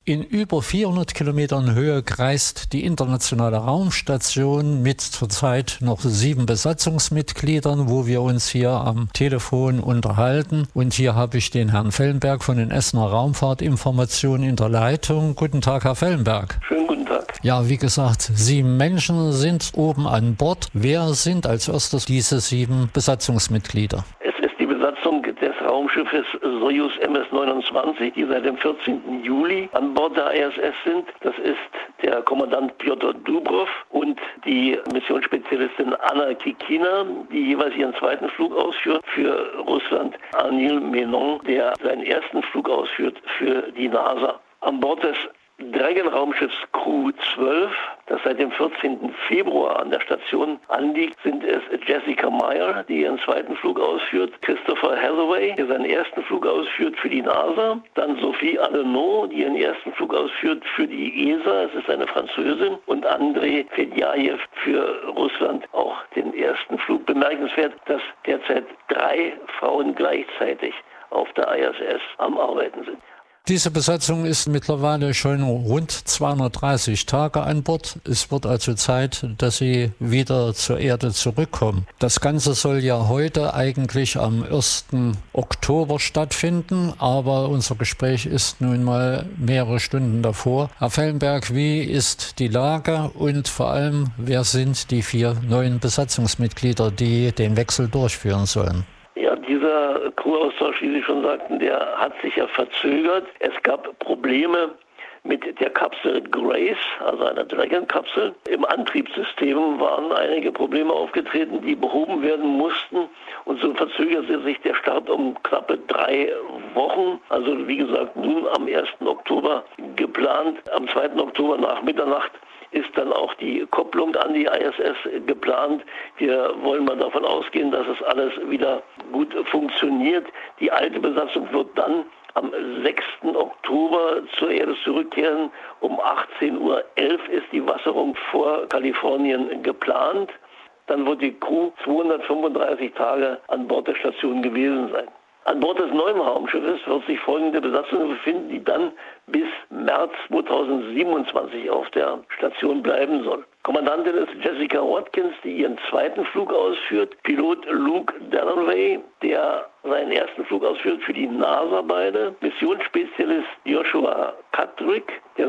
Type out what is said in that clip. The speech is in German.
In über 400 Kilometern Höhe kreist die internationale Raumstation mit zurzeit noch 7 Besatzungsmitgliedern, wo wir uns hier am Telefon unterhalten. Und hier habe ich den Herrn Fellenberg von den Essener Raumfahrtinformationen in der Leitung. Guten Tag, Herr Fellenberg. Schönen guten Tag. Ja, wie gesagt, 7 Menschen sind oben an Bord. Wer sind als erstes diese 7 Besatzungsmitglieder? Es ist die Besatzung des Raumschiffes Sojus MS-29, die seit dem 14. Juli an Bord der ISS sind. Das ist der Kommandant Pjotr Dubrov und die Missionsspezialistin Anna Kikina, die jeweils ihren zweiten Flug ausführt für Russland. Anil Menon, der seinen ersten Flug ausführt für die NASA. An Bord des Dragon-Raumschiffs Crew 12, das seit dem 14. Februar an der Station anliegt, sind es Jessica Meyer, die ihren zweiten Flug ausführt, Christopher Hathaway, der seinen ersten Flug ausführt für die NASA, dann Sophie Allenot, die ihren ersten Flug ausführt für die ESA, es ist eine Französin, und Andrei Fedjajew für Russland auch den ersten Flug. Bemerkenswert, dass derzeit 3 Frauen gleichzeitig auf der ISS am Arbeiten sind. Diese Besatzung ist mittlerweile schon rund 230 Tage an Bord. Es wird also Zeit, dass sie wieder zur Erde zurückkommen. Das Ganze soll ja heute eigentlich am 1. Oktober stattfinden, aber unser Gespräch ist nun mal mehrere Stunden davor. Herr Fellenberg, wie ist die Lage und vor allem, wer sind die 4 neuen Besatzungsmitglieder, die den Wechsel durchführen sollen? Ja, dieser Crew-Austausch, wie Sie schon sagten, der hat sich ja verzögert. Es gab Probleme mit der Kapsel Grace, also einer Dragon-Kapsel. Im Antriebssystem waren einige Probleme aufgetreten, die behoben werden mussten. Und so verzögerte sich der Start um knappe 3 Wochen. Also wie gesagt, nun am 1. Oktober geplant. Am 2. Oktober nach Mitternacht ist dann auch die Kopplung an die ISS geplant. Wir wollen mal davon ausgehen, dass es alles wieder gut funktioniert. Die alte Besatzung wird dann am 6. Oktober zur Erde zurückkehren. Um 18:11 Uhr ist die Wasserung vor Kalifornien geplant. Dann wird die Crew 235 Tage an Bord der Station gewesen sein. An Bord des neuen Raumschiffes wird sich folgende Besatzung befinden, die dann bis März 2027 auf der Station bleiben soll. Kommandantin ist Jessica Watkins, die ihren zweiten Flug ausführt. Pilot Luke Dalloway, der seinen ersten Flug ausführt für die NASA beide. Missionsspezialist Joshua Catrick, der